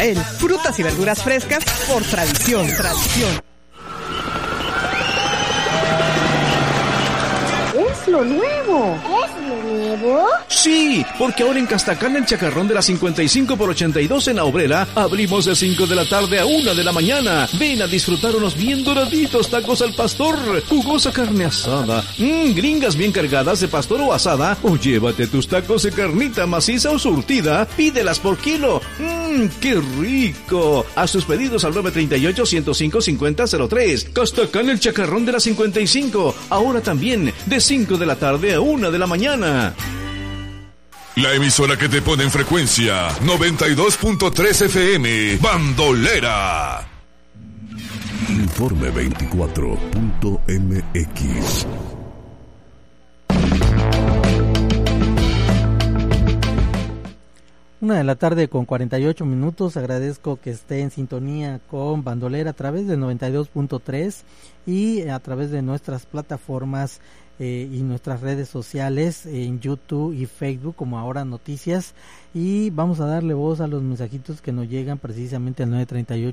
Rafael. Frutas y verduras frescas por tradición. ¡Es lo nuevo! ¿Es lo nuevo? Sí, porque ahora en Castacán el chacarrón de las 55 por 82 en la Obrera abrimos de 5 de la tarde a 1 de la mañana. Ven a disfrutar unos bien doraditos tacos al pastor, jugosa carne asada, gringas bien cargadas de pastor o asada, o llévate tus tacos de carnita maciza o surtida, pídelas por kilo. ¡Qué rico! Haz tus pedidos al 938-105-5003. Castacán el chacarrón de las 55, ahora también de 5 de la tarde a 1 de la mañana. La emisora que te pone en frecuencia 92.3 FM, Bandolera. Informe 24.mx. Una de la tarde con 48 minutos. Agradezco que esté en sintonía con Bandolera a través de 92.3 y a través de nuestras plataformas y nuestras redes sociales en YouTube y Facebook como Ahora Noticias, y vamos a darle voz a los mensajitos que nos llegan precisamente al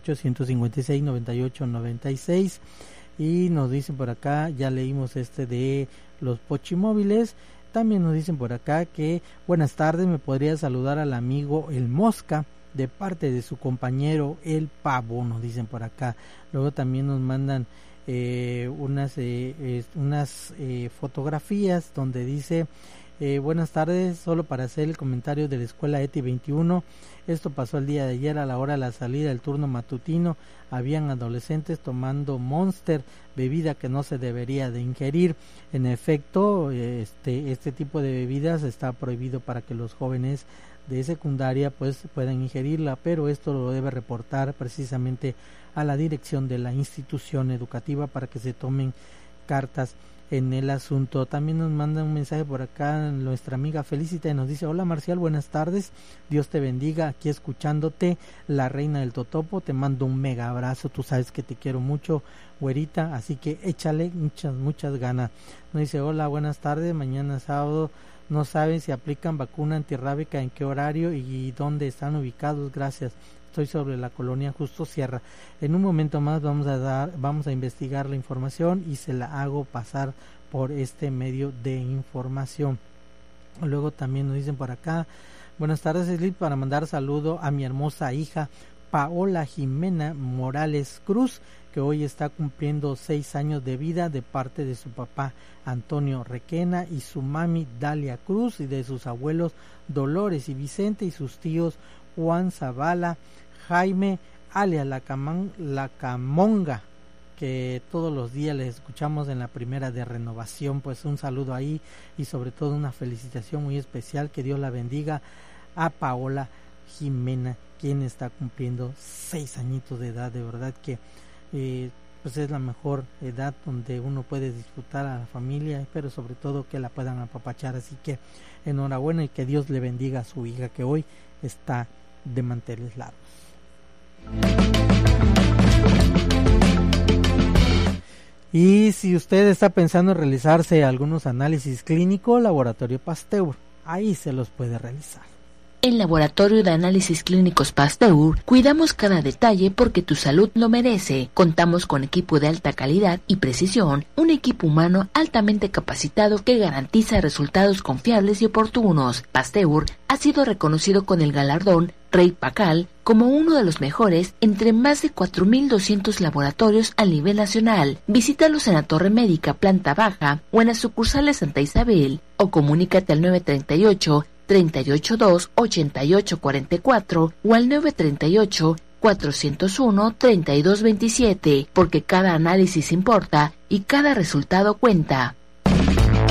938-156-9896 y nos dicen por acá, ya leímos de los pochimóviles. También nos dicen por acá que buenas tardes, me podría saludar al amigo El Mosca de parte de su compañero El Pavo, nos dicen por acá. Luego también nos mandan unas fotografías donde dice buenas tardes, solo para hacer el comentario de la escuela ETI 21. Esto pasó el día de ayer a la hora de la salida del turno matutino. Habían adolescentes tomando Monster, bebida que no se debería de ingerir. En efecto, este tipo de bebidas está prohibido para que los jóvenes de secundaria pues puedan ingerirla, pero esto lo debe reportar precisamente a la dirección de la institución educativa para que se tomen cartas en el asunto. También nos manda un mensaje por acá nuestra amiga Felicita y nos dice: hola Marcial, buenas tardes, Dios te bendiga, aquí escuchándote, la reina del Totopo, te mando un mega abrazo, tú sabes que te quiero mucho, güerita, así que échale muchas ganas. Nos dice: hola, buenas tardes, mañana sábado, no saben si aplican vacuna antirrábica, en qué horario y dónde están ubicados, gracias. Estoy sobre la colonia Justo Sierra. En un momento más vamos a investigar la información y se la hago pasar por este medio de información. Luego también nos dicen por acá: buenas tardes, Esli, para mandar saludo a mi hermosa hija Paola Jimena Morales Cruz, que hoy está cumpliendo 6 años de vida, de parte de su papá Antonio Requena y su mami Dalia Cruz, y de sus abuelos Dolores y Vicente y sus tíos Juan Zavala, Jaime, alias la Camonga, que todos los días les escuchamos en la primera de Renovación. Pues un saludo ahí y sobre todo una felicitación muy especial, que Dios la bendiga a Paola Jimena, quien está cumpliendo 6 añitos de edad. De verdad que pues es la mejor edad donde uno puede disfrutar a la familia, pero sobre todo que la puedan apapachar. Así que enhorabuena y que Dios le bendiga a su hija, que hoy está de manteles largos. Y si usted está pensando en realizarse algunos análisis clínicos, Laboratorio Pasteur, ahí se los puede realizar. En Laboratorio de Análisis Clínicos Pasteur cuidamos cada detalle porque tu salud lo merece. Contamos con equipo de alta calidad y precisión, un equipo humano altamente capacitado que garantiza resultados confiables y oportunos. Pasteur ha sido reconocido con el galardón Rey Pacal como uno de los mejores entre más de 4.200 laboratorios a nivel nacional. Visítalos en la Torre Médica, planta baja, o en las sucursales Santa Isabel, o comunícate al 938-382-8844 o al 938-401-3227, porque cada análisis importa y cada resultado cuenta.